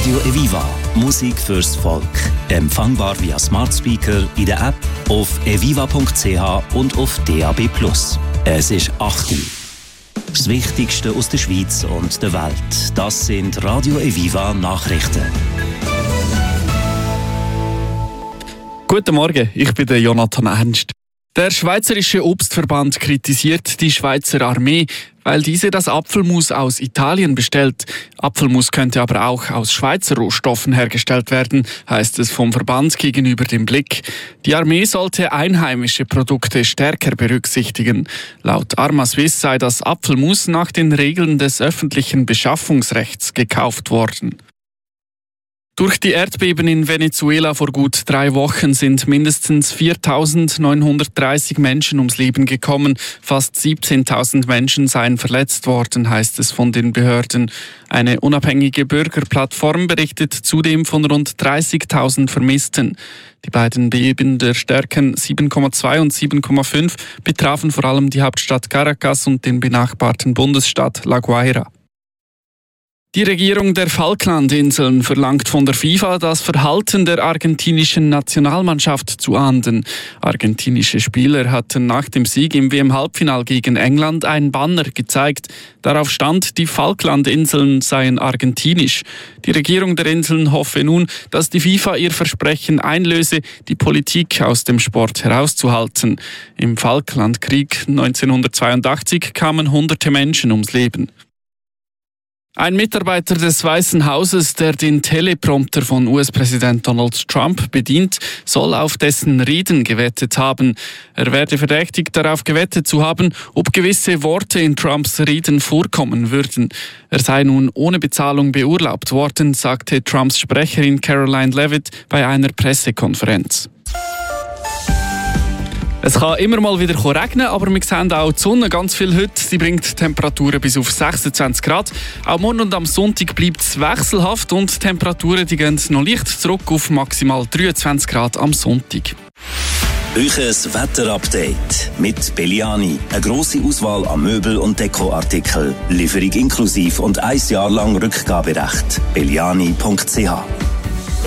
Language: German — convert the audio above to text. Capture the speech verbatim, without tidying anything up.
Radio Eviva. Musik fürs Volk. Empfangbar via Smart Speaker in der App, auf eviva punkt c h und auf D A B plus. Es ist acht Uhr. Das Wichtigste aus der Schweiz und der Welt. Das sind Radio Eviva Nachrichten. Guten Morgen, ich bin der Jonathan Ernst. Der Schweizerische Obstverband kritisiert die Schweizer Armee, weil diese das Apfelmus aus Italien bestellt. Apfelmus könnte aber auch aus Schweizer Rohstoffen hergestellt werden, heißt es vom Verband gegenüber dem Blick. Die Armee sollte einheimische Produkte stärker berücksichtigen. Laut Arma-Swiss sei das Apfelmus nach den Regeln des öffentlichen Beschaffungsrechts gekauft worden. Durch die Erdbeben in Venezuela vor gut drei Wochen sind mindestens viertausendneunhundertdreißig Menschen ums Leben gekommen. Fast siebzehntausend Menschen seien verletzt worden, heißt es von den Behörden. Eine unabhängige Bürgerplattform berichtet zudem von rund dreißigtausend Vermissten. Die beiden Beben der Stärken sieben Komma zwei und sieben Komma fünf betrafen vor allem die Hauptstadt Caracas und den benachbarten Bundesstaat La Guaira. Die Regierung der Falklandinseln verlangt von der FIFA, das Verhalten der argentinischen Nationalmannschaft zu ahnden. Argentinische Spieler hatten nach dem Sieg im W M-Halbfinal gegen England ein Banner gezeigt. Darauf stand, die Falklandinseln seien argentinisch. Die Regierung der Inseln hoffe nun, dass die FIFA ihr Versprechen einlöse, die Politik aus dem Sport herauszuhalten. Im Falklandkrieg neunzehnhundertzweiundachtzig kamen hunderte Menschen ums Leben. Ein Mitarbeiter des Weißen Hauses, der den Teleprompter von U S-Präsident Donald Trump bedient, soll auf dessen Reden gewettet haben. Er werde verdächtigt, darauf gewettet zu haben, ob gewisse Worte in Trumps Reden vorkommen würden. Er sei nun ohne Bezahlung beurlaubt worden, sagte Trumps Sprecherin Caroline Leavitt bei einer Pressekonferenz. Es kann immer mal wieder regnen, aber wir sehen auch die Sonne ganz viel heute. Sie bringt Temperaturen bis auf sechsundzwanzig Grad. Auch morgen und am Sonntag bleibt es wechselhaft und die Temperaturen die gehen noch leicht zurück auf maximal dreiundzwanzig Grad am Sonntag. Euches Wetterupdate mit Belliani. Eine grosse Auswahl an Möbel- und Dekoartikeln. Lieferung inklusiv und ein Jahr lang Rückgaberecht. belliani punkt c h